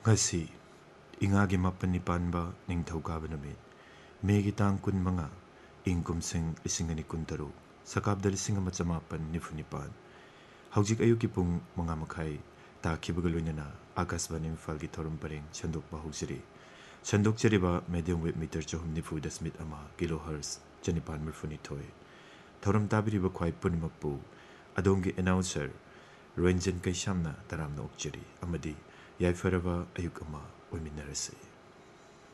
Ngasi ingagi mapan ni panba ning thawkaba numit Megi tang kun mga ing kumsing isingani kuntaro sakabda lising ama chamapan nifunipan haujik ayuki pung mga makai ta kibagaloy na Akashvani Imphal gi thorum pareng chandok ba hujiri chandok cheriba medium wave meter chahum nifu dasmit ama kilohertz chanipan murfuni thoi thorum tabiriba khwai punimakpu adongi announcer Ranjan Kaishamna taramna okchiri amadi yaifaraba ayuk ama oiminarasi